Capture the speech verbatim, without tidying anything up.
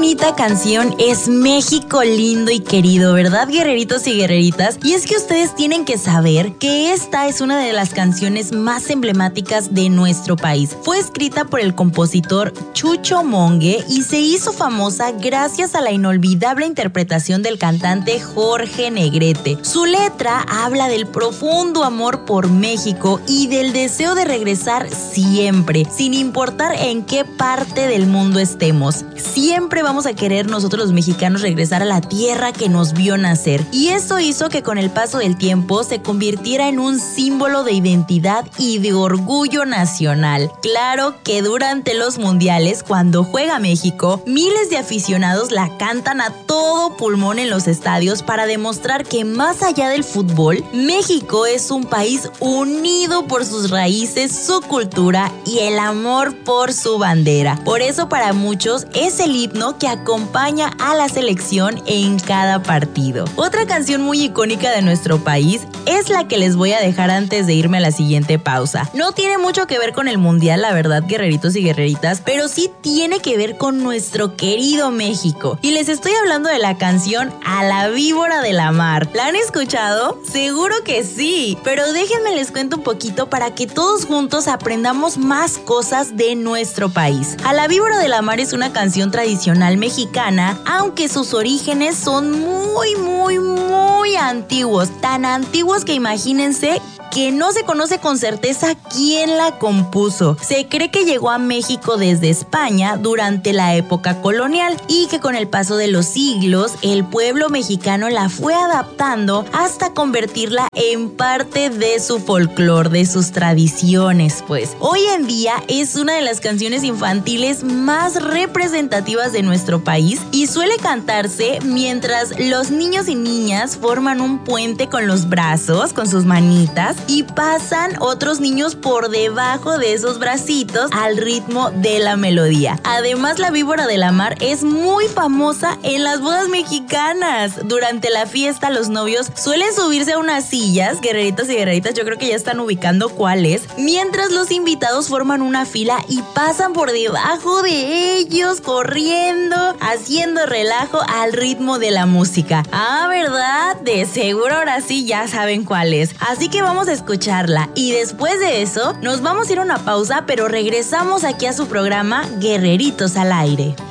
bonita canción es México lindo y querido, ¿verdad, guerreritos y guerreritas? Y es que ustedes tienen que saber que esta es una de las canciones más emblemáticas de nuestro país. Fue escrita por el compositor Chucho Monge y se hizo famosa gracias a la inolvidable interpretación del cantante Jorge Negrete. Su letra habla del profundo amor por México y del deseo de regresar siempre, sin importar en qué parte del mundo estemos. Siempre vamos a querer nosotros los mexicanos regresar a la tierra que nos vio nacer. Y eso hizo que con el paso del tiempo se convirtiera en un símbolo de identidad y de orgullo nacional. Claro que durante los mundiales, cuando juega México, miles de aficionados la cantan a todo pulmón en los estadios para demostrar que más allá del fútbol, México es un país unido por sus raíces, su cultura y el amor por su bandera. Por eso para muchos es el himno que acompaña a la selección en cada partido. Otra canción muy icónica de nuestro país es la que les voy a dejar antes de irme a la siguiente pausa. No tiene mucho que ver con el mundial, la verdad, guerreritos y guerreritas, pero sí tiene que ver con nuestro querido México. Y les estoy hablando de la canción A la víbora de la mar. ¿La han escuchado? Seguro que sí, pero déjenme les cuento un poquito para que todos juntos aprendamos más cosas de nuestro país. A la víbora de la mar es una canción tradicional mexicana, aunque sus orígenes son muy, muy, muy antiguos. Tan antiguos que imagínense que no se conoce con certeza quién la compuso. Se cree que llegó a México desde España durante la época colonial y que con el paso de los siglos el pueblo mexicano la fue adaptando hasta convertirla en parte de su folclore, de sus tradiciones, pues. Hoy en día es una de las canciones infantiles más representativas de nuestro país y suele cantarse mientras los niños y niñas forman un puente con los brazos, con sus manitas, y pasan otros niños por debajo de esos bracitos al ritmo de la melodía. Además, la víbora de la mar es muy famosa en las bodas mexicanas. Durante la fiesta, los novios suelen subirse a unas sillas, guerreritos y guerreritas, yo creo que ya están ubicando cuáles, mientras los invitados forman una fila y pasan por debajo de ellos, corriendo, haciendo relajo al ritmo de la música. Ah, ¿verdad? De seguro ahora sí ya saben cuál es. Así que vamos a escucharla y después de eso nos vamos a ir a una pausa, pero regresamos aquí a su programa Guerreritos al Aire.